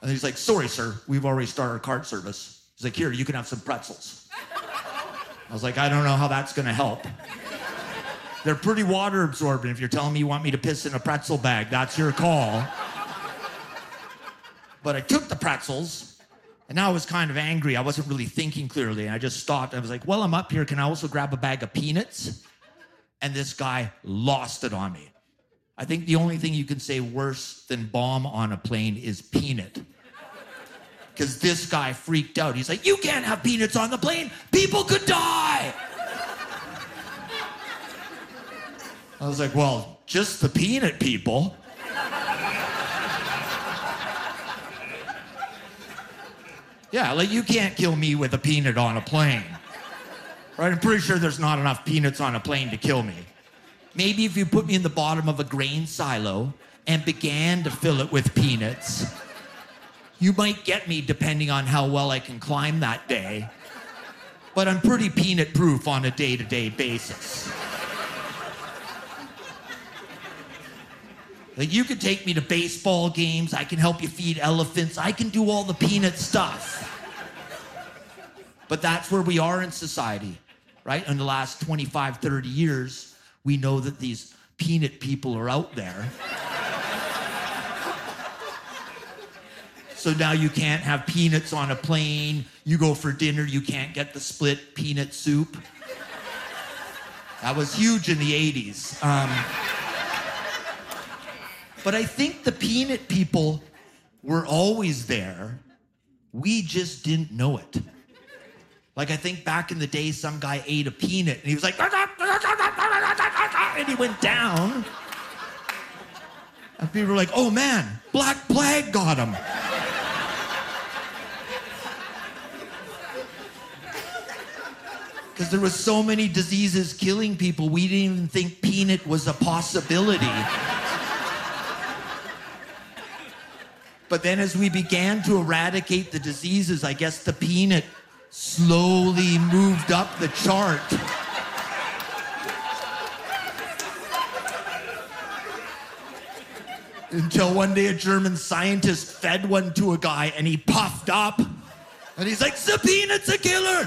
And he's like, sorry, sir, we've already started our cart service. He's like, here, you can have some pretzels. I was like, I don't know how that's gonna help. They're pretty water absorbent. If you're telling me you want me to piss in a pretzel bag, that's your call. But I took the pretzels, and now I was kind of angry. I wasn't really thinking clearly. And I just stopped. I was like, well, I'm up here. Can I also grab a bag of peanuts? And this guy lost it on me. I think the only thing you can say worse than bomb on a plane is peanut. Because this guy freaked out. He's like, you can't have peanuts on the plane. People could die. I was like, well, just the peanut people. Yeah, like you can't kill me with a peanut on a plane. Right? I'm pretty sure there's not enough peanuts on a plane to kill me. Maybe if you put me in the bottom of a grain silo and began to fill it with peanuts, you might get me depending on how well I can climb that day. But I'm pretty peanut proof on a day-to-day basis. Like you could take me to baseball games, I can help you feed elephants, I can do all the peanut stuff. But that's where we are in society, right? In the last 25, 30 years, we know that these peanut people are out there. So now you can't have peanuts on a plane, you go for dinner, you can't get the split peanut soup. That was huge in the 80s. But I think the peanut people were always there. We just didn't know it. Like I think back in the day, some guy ate a peanut and he was like, and he went down. And people were like, oh man, Black Plague got him. Because there was so many diseases killing people, we didn't even think peanut was a possibility. But then as we began to eradicate the diseases, I guess the peanut slowly moved up the chart. Until one day a German scientist fed one to a guy and he puffed up. And he's like, the peanut's a killer!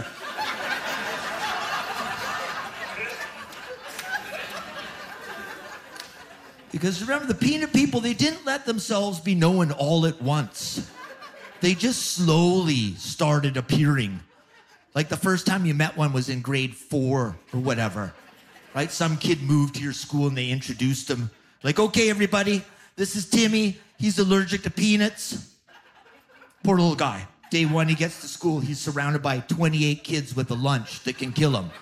Because remember, the peanut people, they didn't let themselves be known all at once. They just slowly started appearing. Like the first time you met one was in grade 4 or whatever, right? Some kid moved to your school and they introduced him. Like, okay, everybody, this is Timmy. He's allergic to peanuts. Poor little guy. Day 1, he gets to school. He's surrounded by 28 kids with a lunch that can kill him.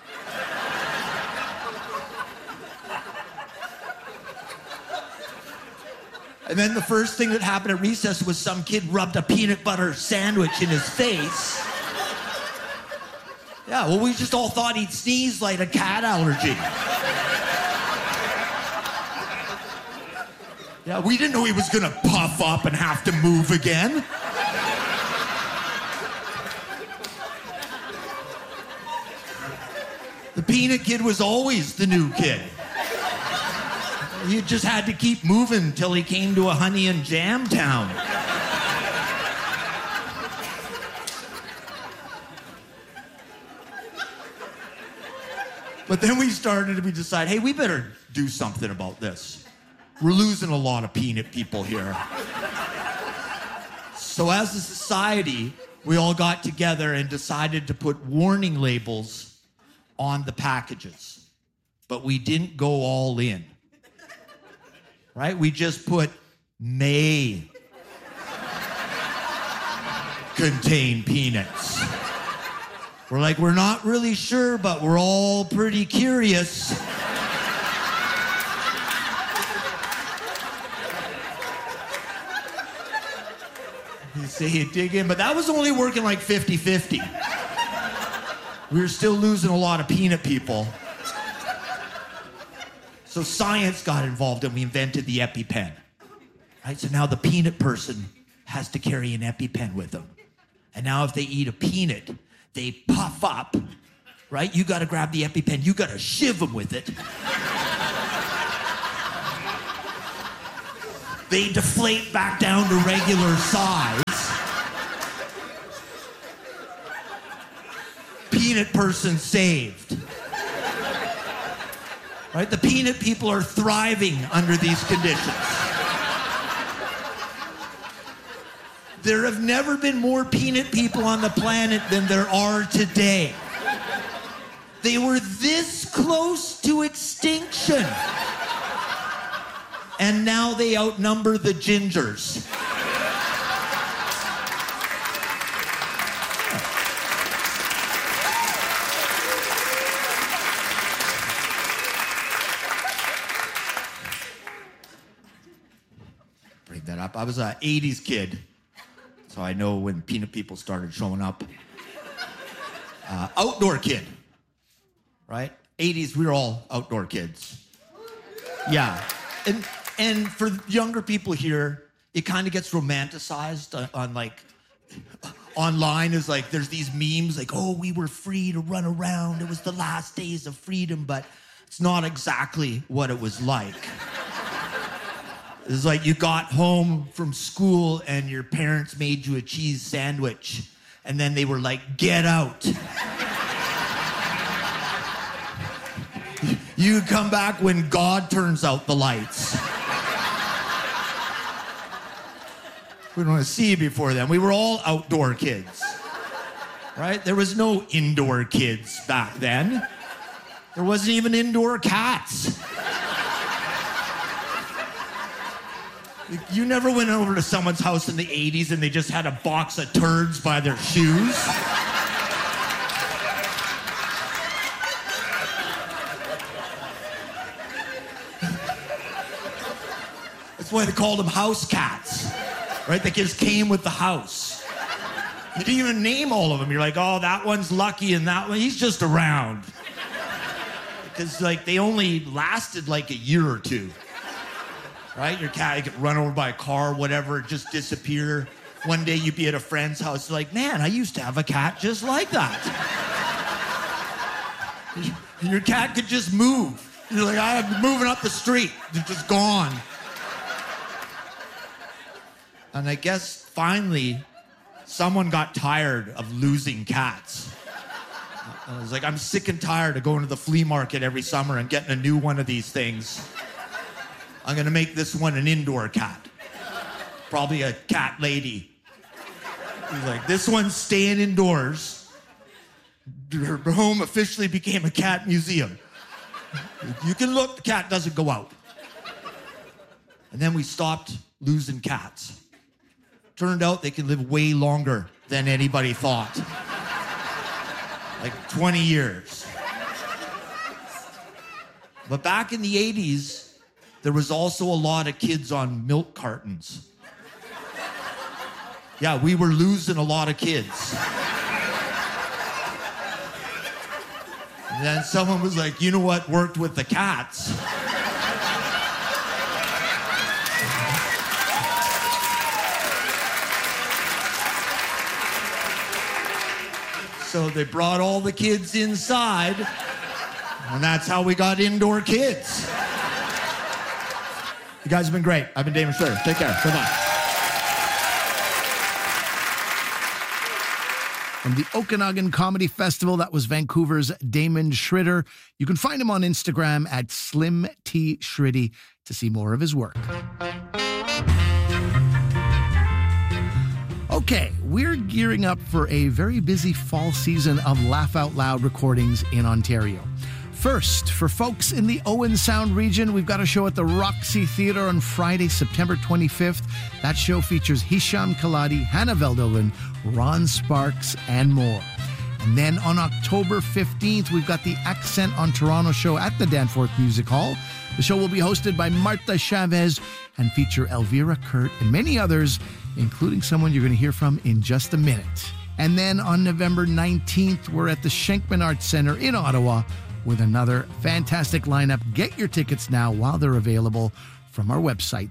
And then the first thing that happened at recess was some kid rubbed a peanut butter sandwich in his face. Yeah, well, we just all thought he'd sneeze like a cat allergy. Yeah, we didn't know he was gonna puff up and have to move again. The peanut kid was always the new kid. You just had to keep moving till he came to a honey and jam town. But then we decided, hey, we better do something about this. We're losing a lot of peanut people here. So as a society, we all got together and decided to put warning labels on the packages. But we didn't go all in. Right? We just put may contain peanuts. We're like, we're not really sure, but we're all pretty curious. You say you dig in, but that was only working like 50-50. We were still losing a lot of peanut people. So science got involved and we invented the EpiPen. Right? So now the peanut person has to carry an EpiPen with them. And now if they eat a peanut, they puff up, right? You gotta grab the EpiPen, you gotta shiv them with it. They deflate back down to regular size. peanut person saved. Right? The peanut people are thriving under these conditions. There have never been more peanut people on the planet than there are today. They were this close to extinction. And now they outnumber the gingers. Bring that up. I was an 80s kid, so I know when peanut people started showing up. Outdoor kid, right? 80s, we were all outdoor kids. Yeah. And for younger people here, it kind of gets romanticized on like, online is like, there's these memes like, oh, we were free to run around. It was the last days of freedom, but it's not exactly what it was like. It's like you got home from school and your parents made you a cheese sandwich, and then they were like, get out. You come back when God turns out the lights. We don't want to see you before then. We were all outdoor kids, right? There was no indoor kids back then. There wasn't even indoor cats. You never went over to someone's house in the 80s and they just had a box of turds by their shoes? That's why they called them house cats, right? They just came with the house. You didn't even name all of them. You're like, oh, that one's lucky and that one, he's just around. Because like they only lasted like a year or two. Right? Your cat, you get run over by a car, whatever, just disappear. One day you'd be at a friend's house, like, man, I used to have a cat just like that. And your cat could just move. You're like, I'm moving up the street. It's just gone. And I guess finally, someone got tired of losing cats. I was like, I'm sick and tired of going to the flea market every summer and getting a new one of these things. I'm gonna make this one an indoor cat. Probably a cat lady. He's like, this one's staying indoors. Her home officially became a cat museum. You can look, the cat doesn't go out. And then we stopped losing cats. Turned out they can live way longer than anybody thought. Like 20 years. But back in the 80s, there was also a lot of kids on milk cartons. Yeah, we were losing a lot of kids. And then someone was like, you know what worked with the cats? So they brought all the kids inside, and that's how we got indoor kids. You guys have been great. I've been Damon Schroeder. Take care. Bye-bye. From the Okanagan Comedy Festival, that was Vancouver's Damon Schroeder. You can find him on Instagram at Slim T Shriddy to see more of his work. Okay, we're gearing up for a very busy fall season of Laugh Out Loud recordings in Ontario. First, for folks in the Owen Sound region, we've got a show at the Roxy Theatre on Friday, September 25th. That show features Hisham Kaladi, Hannah Veldoven, Ron Sparks, and more. And then on October 15th, we've got the Accent on Toronto show at the Danforth Music Hall. The show will be hosted by Marta Chavez and feature Elvira Kurt and many others, including someone you're going to hear from in just a minute. And then on November 19th, we're at the Shenkman Arts Centre in Ottawa with another fantastic lineup. Get your tickets now while they're available from our website,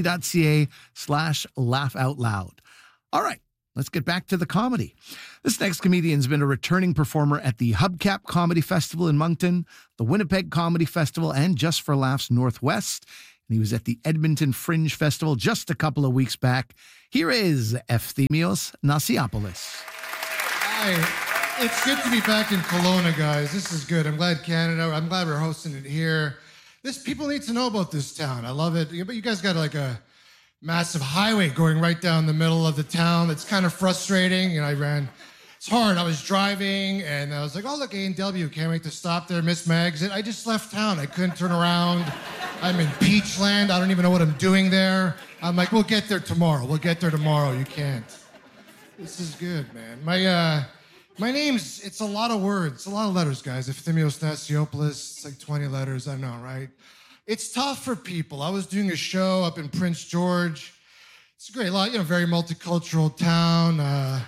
cbc.ca/laughoutloud. All right, let's get back to the comedy. This next comedian's been a returning performer at the Hubcap Comedy Festival in Moncton, the Winnipeg Comedy Festival, and Just for Laughs Northwest. And he was at the Edmonton Fringe Festival just a couple of weeks back. Here is Efthimios Nasiopoulos. Hi. It's good to be back in Kelowna, guys. This is good. I'm glad we're hosting it here. People need to know about this town. I love it. But you guys got like a massive highway going right down the middle of the town. It's kind of frustrating. It's hard. I was driving and I was like, oh, look, A&W. Can't wait to stop there, miss my exit. I just left town. I couldn't turn around. I'm in Peachland. I don't even know what I'm doing there. I'm like, we'll get there tomorrow. You can't. This is good, man. My name's, it's a lot of words. It's a lot of letters, guys. Efthymios Nasiopoulos, it's like 20 letters. I know, right? It's tough for people. I was doing a show up in Prince George. It's a great, very multicultural town. A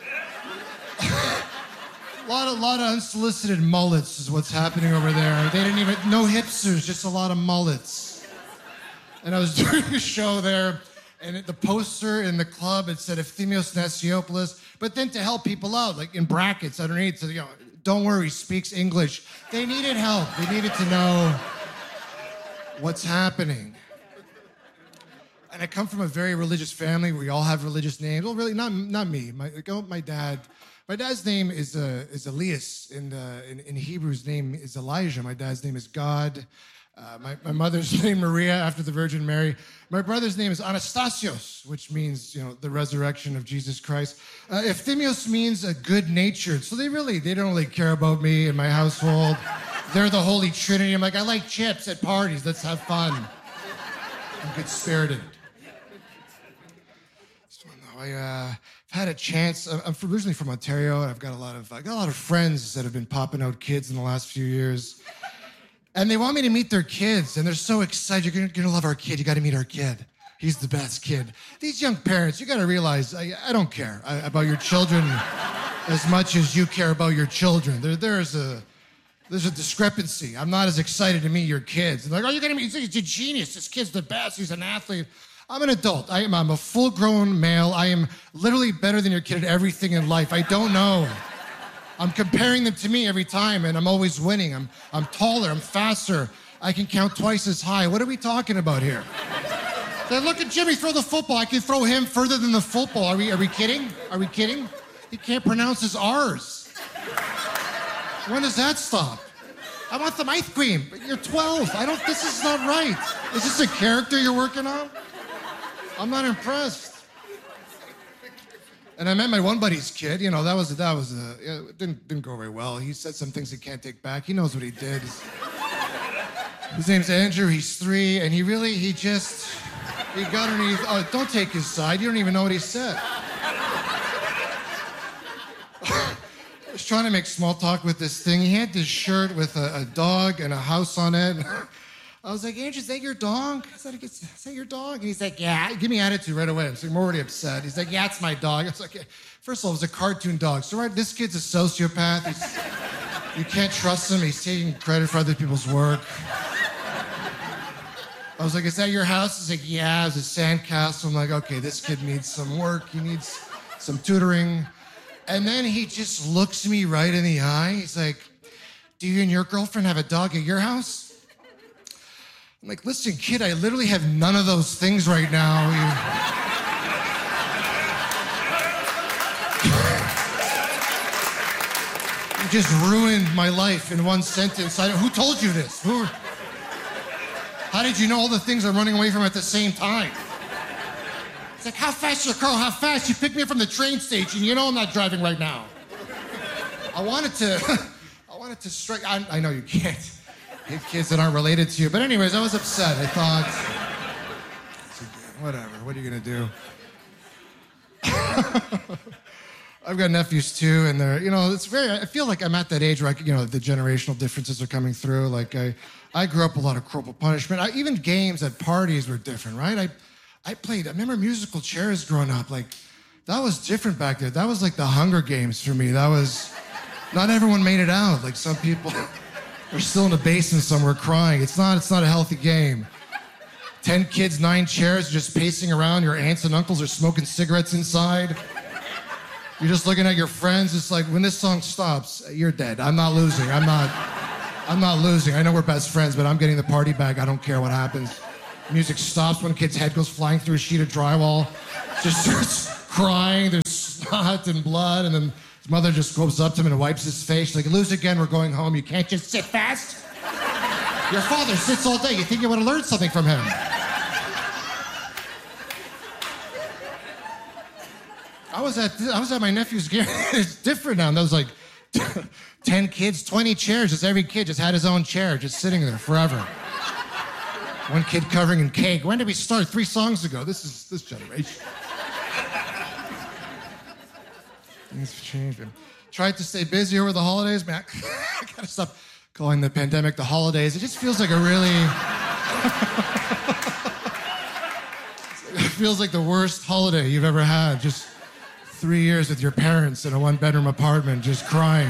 lot of unsolicited mullets is what's happening over there. They didn't even, no hipsters, just a lot of mullets. And I was doing a show there, and the poster in the club, it said Efthymios Nasiopoulos, but then to help people out, like in brackets underneath, so, don't worry, he speaks English. They needed help. They needed to know what's happening. And I come from a very religious family. We all have religious names. Well, really, not me. My dad. My dad's name is Elias. In Hebrew's name is Elijah. My dad's name is God. My mother's name Maria, after the Virgin Mary. My brother's name is Anastasios, which means, the resurrection of Jesus Christ. Efthymios means good-natured. So they don't really care about me and my household. They're the Holy Trinity. I'm like, I like chips at parties. Let's have fun. I'm good-spirited. So, I've had a chance. I'm originally from Ontario, and I got a lot of friends that have been popping out kids in the last few years. And they want me to meet their kids, and they're so excited. You're gonna love our kid. You got to meet our kid. He's the best kid. These young parents, you got to realize, I don't care about your children as much as you care about your children. There's a discrepancy. I'm not as excited to meet your kids. They're like, oh, you're gonna meet? He's a genius. This kid's the best. He's an athlete. I'm an adult. I'm a full-grown male. I am literally better than your kid at everything in life. I don't know. I'm comparing them to me every time, and I'm always winning. I'm taller, I'm faster. I can count twice as high. What are we talking about here? They look at Jimmy throw the football. I can throw him further than the football. Are we kidding? Are we kidding? He can't pronounce his R's. When does that stop? I want some ice cream. But you're 12. This is not right. Is this a character you're working on? I'm not impressed. And I met my one buddy's kid. It didn't go very well. He said some things he can't take back. He knows what he did. His name's Andrew. He's 3, and he got underneath. Oh, don't take his side. You don't even know what he said. I was trying to make small talk with this thing. He had this shirt with a dog and a house on it. I was like, Andrew, is that your dog? Is that your dog? And he's like, yeah. Give me attitude right away. I'm already upset. He's like, yeah, it's my dog. I was like, first of all, it was a cartoon dog. So this kid's a sociopath. You can't trust him. He's taking credit for other people's work. I was like, is that your house? He's like, yeah, it's a sandcastle. I'm like, okay, this kid needs some work. He needs some tutoring. And then he just looks me right in the eye. He's like, do you and your girlfriend have a dog at your house? I'm like, listen, kid, I literally have none of those things right now. You just ruined my life in one sentence. Who told you this? How did you know all the things I'm running away from at the same time? It's like, how fast, your car? How fast? You picked me up from the train station. You know I'm not driving right now. I wanted to strike. I know you can't. Hit kids that aren't related to you. But anyways, I was upset. I thought, whatever, what are you gonna do? I've got nephews too, and they're, I feel like I'm at that age where the generational differences are coming through. Like I grew up a lot of corporal punishment. Even games at parties were different, right? I remember musical chairs growing up. Like, that was different back there. That was like the Hunger Games for me. Not everyone made it out. Like, some people are still in the basement somewhere crying. It's not a healthy game. 10 kids, 9 chairs, just pacing around. Your aunts and uncles are smoking cigarettes inside. You're just looking at your friends. It's like, when this song stops, you're dead. I'm not losing. I'm not losing. I know we're best friends, but I'm getting the party bag. I don't care what happens. Music stops when a kid's head goes flying through a sheet of drywall. Just starts crying. There's snot and blood, and then His mother just goes up to him and wipes his face. She's like, lose again, we're going home. You can't just sit fast. Your father sits all day. You think you want to learn something from him. I was at my nephew's game. It's different now. There was like 10 kids, 20 chairs. Just every kid just had his own chair, just sitting there forever. One kid covering in cake. When did we start? 3 songs ago. This is this generation. Things have changed. Tried to stay busy over the holidays, man. I gotta stop calling the pandemic the holidays. It just feels like a really... It feels like the worst holiday you've ever had. Just 3 years with your parents in a 1-bedroom apartment, just crying.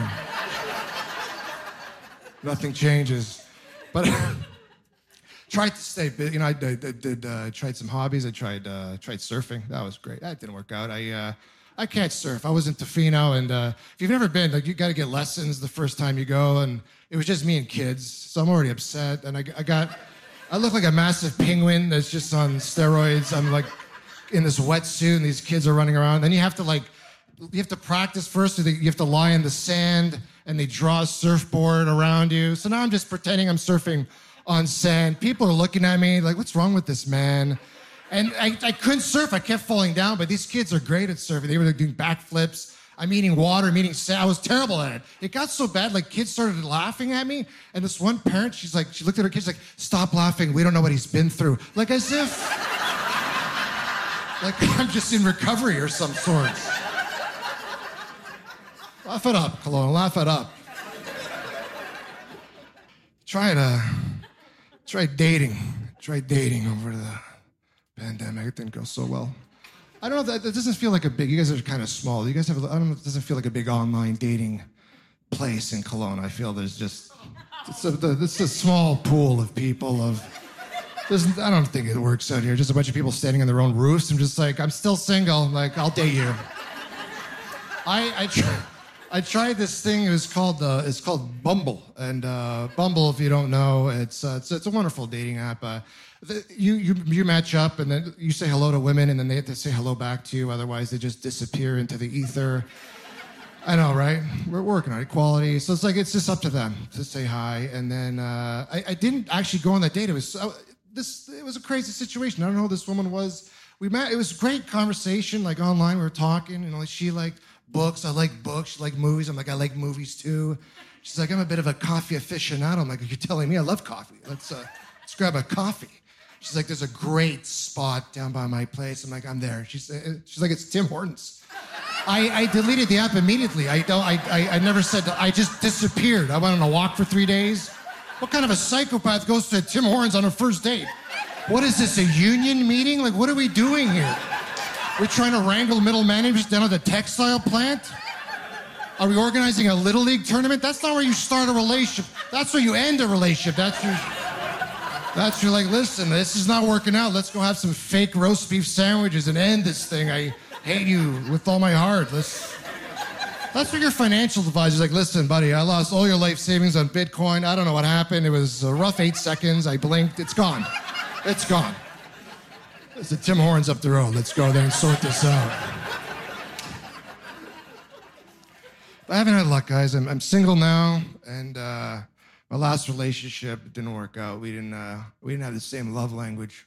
Nothing changes. But tried to stay busy. You know, I tried some hobbies. I tried surfing. That was great. That didn't work out. I can't surf. I was in Tofino, and if you've never been, like, you got to get lessons the first time you go, and it was just me and kids, so I'm already upset. And I look like a massive penguin that's just on steroids. I'm like in this wetsuit, and these kids are running around. Then you have to practice first. So you have to lie in the sand, and they draw a surfboard around you. So now I'm just pretending I'm surfing on sand. People are looking at me like, what's wrong with this man? And I couldn't surf. I kept falling down, but these kids are great at surfing. They were like doing backflips. I'm eating water, I'm eating sand. I was terrible at it. It got so bad, like, kids started laughing at me. And this one parent, she looked at her kids like, stop laughing. We don't know what he's been through. Like, as if, like, I'm just in recovery or some sort. Laugh it up, Cologne. Laugh it up. Try dating. Try dating over the pandemic. It didn't go so well. I don't know, that doesn't feel like a big, you guys are kind of small. You guys have, I don't know, it doesn't feel like a big online dating place in Cologne. I feel there's just, it's a small pool of people I don't think it works out here. Just a bunch of people standing on their own roofs. I'm just like, I'm still single. I'm like, I'll date you. I tried this thing. It's called Bumble, and Bumble, if you don't know, it's a wonderful dating app. You match up, and then you say hello to women, and then they have to say hello back to you. Otherwise, they just disappear into the ether. I know, right? We're working on equality, so it's just up to them to say hi. And then I didn't actually go on that date. It was a crazy situation. I don't know who this woman was. We met. It was a great conversation, like online. We were talking, and she liked books. I like books. She liked movies. I'm like, I like movies too. She's like, I'm a bit of a coffee aficionado. I'm like, you're telling me I love coffee. Let's grab a coffee. She's like, there's a great spot down by my place. I'm like, I'm there. She's like, it's Tim Hortons. I deleted the app immediately. I never said, I just disappeared. I went on a walk for 3 days. What kind of a psychopath goes to Tim Hortons on a first date? What is this, a union meeting? Like, what are we doing here? We're trying to wrangle middle managers down at the textile plant? Are we organizing a Little League tournament? That's not where you start a relationship. That's where you end a relationship. You're like, listen, this is not working out. Let's go have some fake roast beef sandwiches and end this thing. I hate you with all my heart. That's what your financial advisor's like, listen, buddy, I lost all your life savings on Bitcoin. I don't know what happened. It was a rough 8 seconds. I blinked. It's gone. It's gone. There's a Tim Hortons up the road. Let's go there and sort this out. But I haven't had luck, guys. I'm single now, and my last relationship didn't work out. We didn't have the same love language.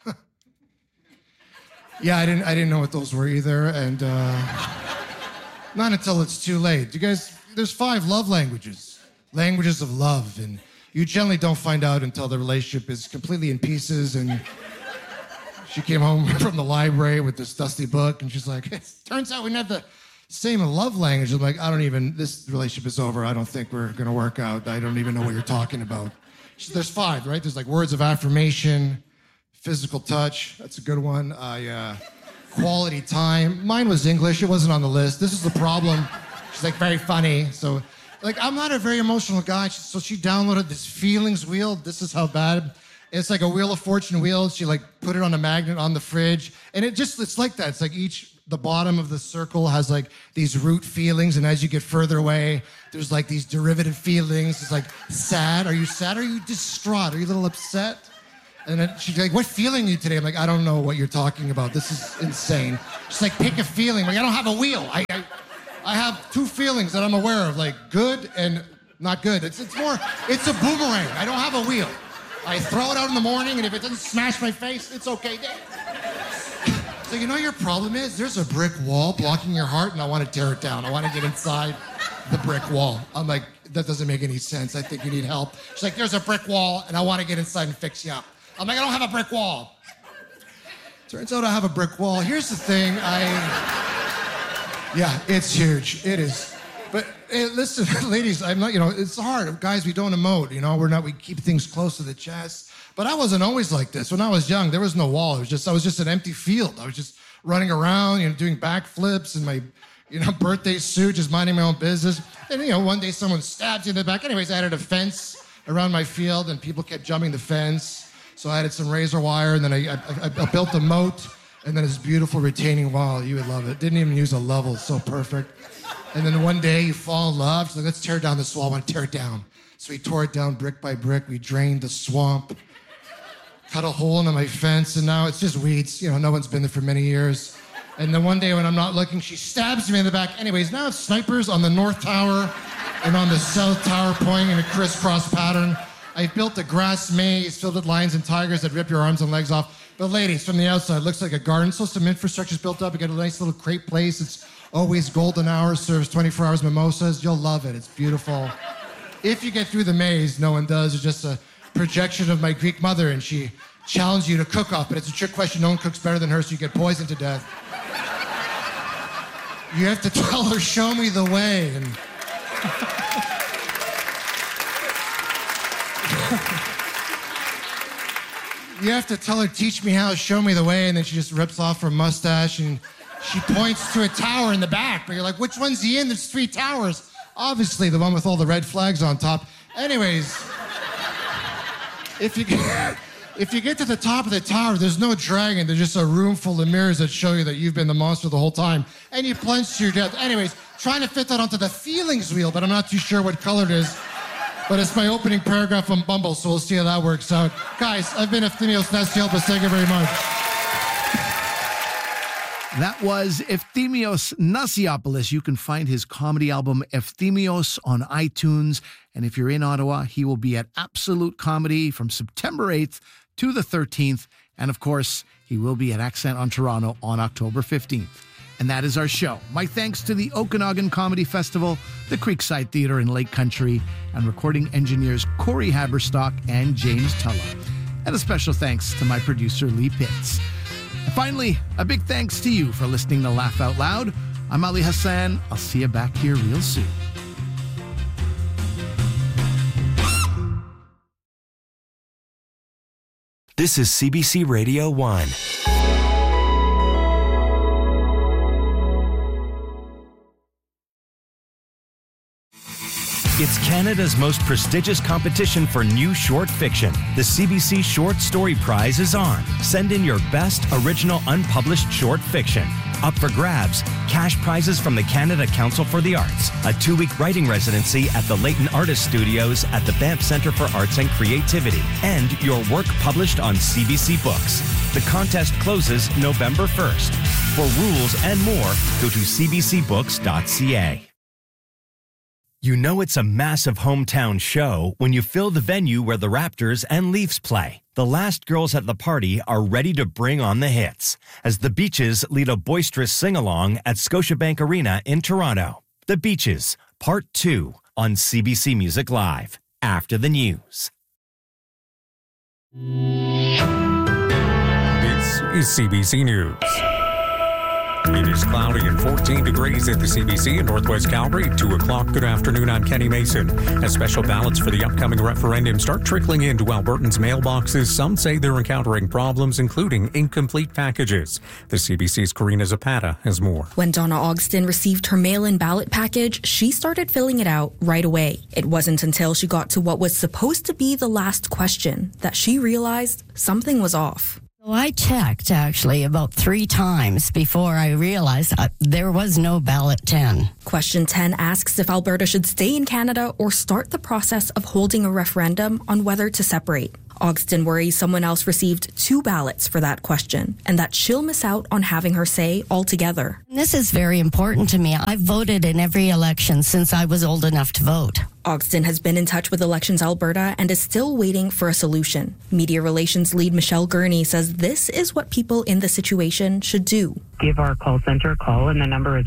Yeah, I didn't know what those were either, and not until it's too late. You guys, there's 5 love languages of love, and you generally don't find out until the relationship is completely in pieces. And she came home from the library with this dusty book, and she's like, it turns out we didn't have the same love language. I'm like, this relationship is over. I don't think we're gonna work out. I don't even know what you're talking about. There's 5, right? There's like words of affirmation, physical touch. That's a good one. Quality time. Mine was English. It wasn't on the list. This is the problem. She's like, very funny. So, like, I'm not a very emotional guy. So she downloaded this feelings wheel. This is how bad. It's like a Wheel of Fortune wheel. She like put it on a magnet on the fridge. And it's like that. It's like the bottom of the circle has like these root feelings, and as you get further away, there's like these derivative feelings. It's like sad. Are you sad? Are you distraught? Are you a little upset? And then she's like, what feeling are you today? I'm like, I don't know what you're talking about. This is insane. She's like, pick a feeling. I'm like, I don't have a wheel. I have two feelings that I'm aware of, like good and not good. It's a boomerang. I don't have a wheel. I throw it out in the morning, and if it doesn't smash my face, it's okay. So you know your problem is? There's a brick wall blocking your heart, and I want to tear it down. I want to get inside the brick wall. I'm like, that doesn't make any sense. I think you need help. She's like, there's a brick wall, and I want to get inside and fix you up. I'm like, I don't have a brick wall. Turns out I have a brick wall. Here's the thing, yeah, it's huge. It is. But listen, ladies, I'm not, it's hard. Guys, we don't emote, we keep things close to the chest. But I wasn't always like this. When I was young, there was no wall. I was just an empty field. I was just running around, doing backflips in my, birthday suit, just minding my own business. And, one day someone stabbed you in the back. Anyways, I added a fence around my field, and people kept jumping the fence. So I added some razor wire, and then I built a moat, and then this beautiful retaining wall. You would love it. Didn't even use a level. It's so perfect. And then one day you fall in love. So let's tear down this wall. I want to tear it down. So we tore it down brick by brick. We drained the swamp, cut a hole into my fence, and now it's just weeds. No one's been there for many years. And then one day when I'm not looking, she stabs me in the back. Anyways, now it's snipers on the North Tower and on the South Tower pointing in a crisscross pattern. I built a grass maze filled with lions and tigers that rip your arms and legs off. But ladies, from the outside, it looks like a garden. So some infrastructure's built up. You got a nice little crepe place. It's always golden hours, serves 24 hours mimosas. You'll love it. It's beautiful. If you get through the maze, no one does. It's just a projection of my Greek mother, and she challenged you to cook off, but it's a trick question. No one cooks better than her, so you get poisoned to death. You have to tell her, show me the way. And you have to tell her, teach me how, show me the way, and then she just rips off her mustache and she points to a tower in the back, but you're like, which one's he in? There's 3 towers. Obviously, the one with all the red flags on top. Anyways, if you get to the top of the tower, there's no dragon. There's just a room full of mirrors that show you that you've been the monster the whole time, and you plunge to your death. Anyways, trying to fit that onto the feelings wheel, but I'm not too sure what color it is. But it's my opening paragraph on Bumble, so we'll see how that works out. Guys, I've been Efthymios Nasiopoulos. Thank you very much. That was Efthymios Nasiopoulos. You can find his comedy album Efthymios on iTunes. And if you're in Ottawa, he will be at Absolute Comedy from September 8th to the 13th. And of course, he will be at Accent on Toronto on October 15th. And that is our show. My thanks to the Okanagan Comedy Festival, the Creekside Theatre in Lake Country, and recording engineers Corey Haberstock and James Tulla. And a special thanks to my producer, Lee Pitts. And finally, a big thanks to you for listening to Laugh Out Loud. I'm Ali Hassan. I'll see you back here real soon. This is CBC Radio 1. It's Canada's most prestigious competition for new short fiction. The CBC Short Story Prize is on. Send in your best original unpublished short fiction. Up for grabs, cash prizes from the Canada Council for the Arts, a 2-week writing residency at the Leighton Artist Studios at the Banff Centre for Arts and Creativity, and your work published on CBC Books. The contest closes November 1st. For rules and more, go to cbcbooks.ca. You know it's a massive hometown show when you fill the venue where the Raptors and Leafs play. The last girls at the party are ready to bring on the hits as the Beaches lead a boisterous sing-along at Scotiabank Arena in Toronto. The Beaches, Part 2 on CBC Music Live, after the news. This is CBC News. It is cloudy and 14 degrees at the CBC in Northwest Calgary. 2 o'clock. Good afternoon. I'm Kenny Mason. As special ballots for the upcoming referendum start trickling into Albertans' mailboxes, some say they're encountering problems, including incomplete packages. The CBC's Karina Zapata has more. When Donna Ogston received her mail-in ballot package, she started filling it out right away. It wasn't until she got to what was supposed to be the last question that she realized something was off. I checked, actually, about 3 times before I realized there was no ballot 10. Question 10 asks if Alberta should stay in Canada or start the process of holding a referendum on whether to separate. Ogston worries someone else received 2 ballots for that question and that she'll miss out on having her say altogether. This is very important to me. I've voted in every election since I was old enough to vote. Ogston has been in touch with Elections Alberta and is still waiting for a solution. Media relations lead Michelle Gurney says this is what people in the situation should do. Give our call center a call, and the number is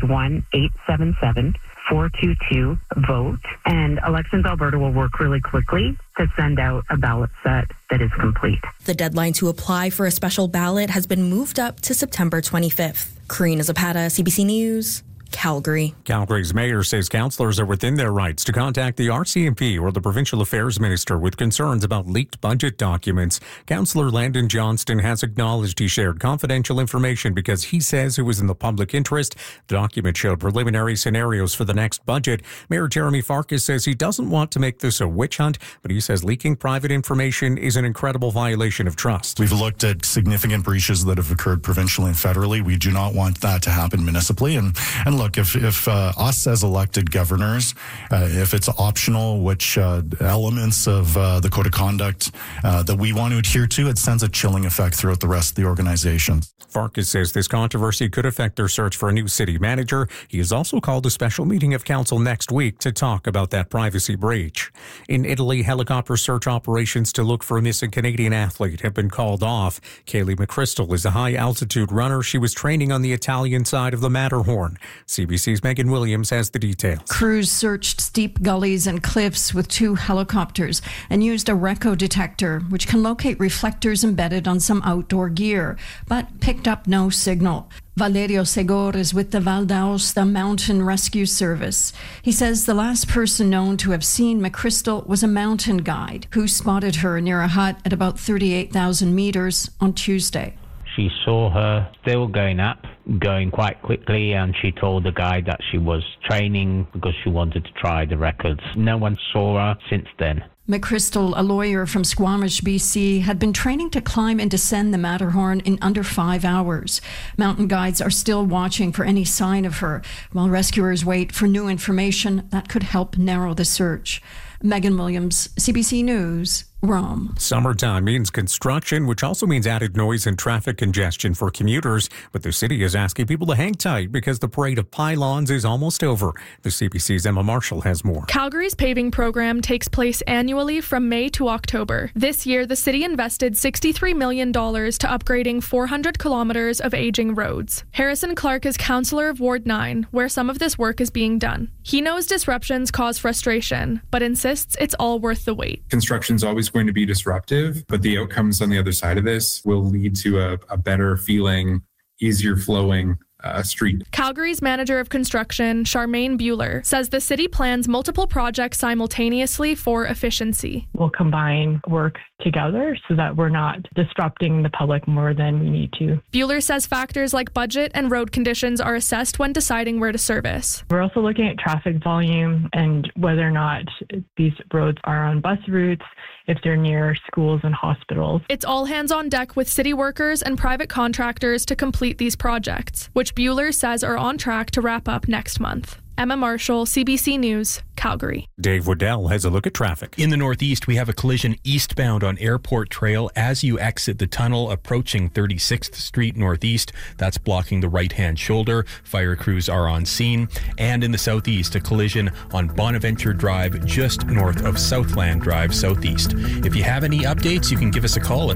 1-877-422-VOTE. And Elections Alberta will work really quickly to send out a ballot set that is complete. The deadline to apply for a special ballot has been moved up to September 25th. Karina Zapata, CBC News, Calgary. Calgary's mayor says councillors are within their rights to contact the RCMP or the Provincial Affairs Minister with concerns about leaked budget documents. Councillor Landon Johnston has acknowledged he shared confidential information because he says it was in the public interest. The document showed preliminary scenarios for the next budget. Mayor Jeremy Farkas says he doesn't want to make this a witch hunt, but he says leaking private information is an incredible violation of trust. We've looked at significant breaches that have occurred provincially and federally. We do not want that to happen municipally. And look, if us as elected governors, if it's optional, which elements of the code of conduct that we want to adhere to, it sends a chilling effect throughout the rest of the organization. Farkas says this controversy could affect their search for a new city manager. He has also called a special meeting of council next week to talk about that privacy breach. In Italy, helicopter search operations to look for a missing Canadian athlete have been called off. Kaylee McChrystal is a high-altitude runner. She was training on the Italian side of the Matterhorn. CBC's Megan Williams has the details. Crews searched steep gullies and cliffs with 2 helicopters and used a RECO detector, which can locate reflectors embedded on some outdoor gear, but picked up no signal. Valerio Segor is with the Val d'Aosta Mountain Rescue Service. He says the last person known to have seen McChrystal was a mountain guide who spotted her near a hut at about 38,000 meters on Tuesday. She saw her still going up, going quite quickly, and she told the guide that she was training because she wanted to try the records. No one saw her since then. McChrystal, a lawyer from Squamish, BC, had been training to climb and descend the Matterhorn in under 5 hours. Mountain guides are still watching for any sign of her, while rescuers wait for new information that could help narrow the search. Megan Williams, CBC News, Rome. Summertime means construction, which also means added noise and traffic congestion for commuters. But the city is asking people to hang tight because the parade of pylons is almost over. The CBC's Emma Marshall has more. Calgary's paving program takes place annually from May to October. This year, the city invested $63 million to upgrading 400 kilometers of aging roads. Harrison Clark is councillor of Ward 9, where some of this work is being done. He knows disruptions cause frustration, but insists it's all worth the wait. Construction's always going to be disruptive, but the outcomes on the other side of this will lead to a better feeling, easier flowing street. Calgary's manager of construction, Charmaine Bueller, says the city plans multiple projects simultaneously for efficiency. We'll combine work together so that we're not disrupting the public more than we need to. Bueller says factors like budget and road conditions are assessed when deciding where to service. We're also looking at traffic volume and whether or not these roads are on bus routes, if they're near schools and hospitals. It's all hands on deck with city workers and private contractors to complete these projects, which Bueller says are on track to wrap up next month. Emma Marshall, CBC News, Calgary. Dave Waddell has a look at traffic. In the northeast, we have a collision eastbound on Airport Trail as you exit the tunnel approaching 36th Street Northeast. That's blocking the right-hand shoulder. Fire crews are on scene. And in the southeast, a collision on Bonaventure Drive just north of Southland Drive Southeast. If you have any updates, you can give us a call at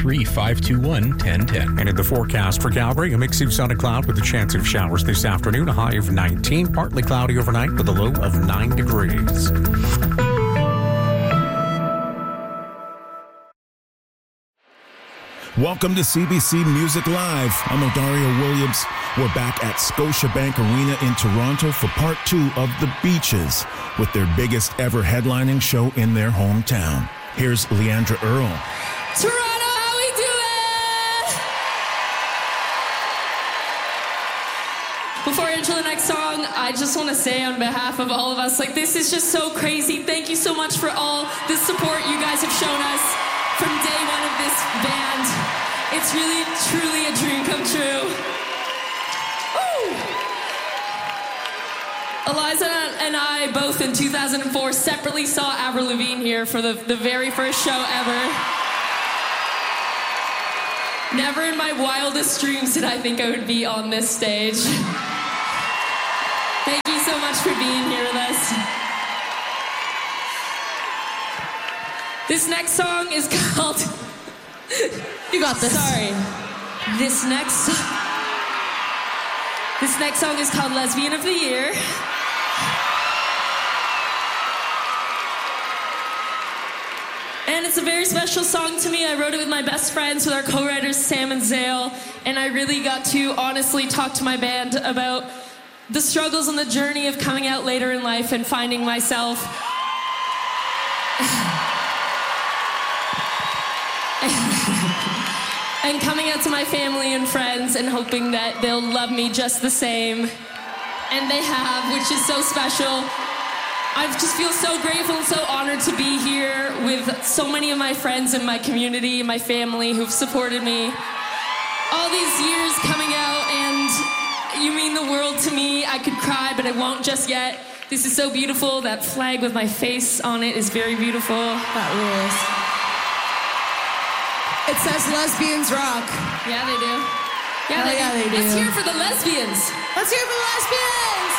403-521-1010. And in the forecast for Calgary, a mix of sun and cloud with a chance of showers this afternoon, a high of 19, partly cloudy overnight with a low of 9 degrees. Welcome to CBC Music Live. I'm Odario Williams. We're back at Scotiabank Arena in Toronto for part 2 of The Beaches with their biggest ever headlining show in their hometown. Here's Leandra Earl. Toronto! Before I enter the next song, I just want to say on behalf of all of us, this is just so crazy. Thank you so much for all the support you guys have shown us from day one of this band. It's really, truly a dream come true. Woo! Eliza and I both in 2004 separately saw Avril Lavigne here for the very first show ever. Never in my wildest dreams did I think I would be on this stage. Thank you so much for being here with us. This next song is called... You got this. Sorry. This next song is called Lesbian of the Year. And it's a very special song to me. I wrote it with my best friends, with our co-writers Sam and Zale, and I really got to honestly talk to my band about the struggles and the journey of coming out later in life and finding myself. And coming out to my family and friends and hoping that they'll love me just the same. And they have, which is so special. I just feel so grateful and so honored to be here with so many of my friends in my community and my family who've supported me all these years coming out, and you mean the world to me. I could cry, but I won't just yet. This is so beautiful. That flag with my face on it is very beautiful. That rules. It says lesbians rock. Yeah, they do. Yeah, they do. Let's hear it for the lesbians. Let's hear it for the lesbians.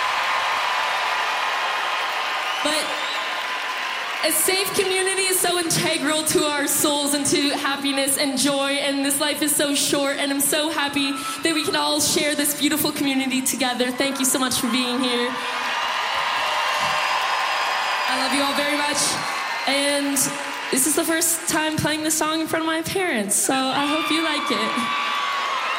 But a safe community is so integral to our souls and to happiness and joy, and this life is so short, and I'm so happy that we can all share this beautiful community together. Thank you so much for being here. I love you all very much, and this is the first time playing this song in front of my parents, so I hope you like it.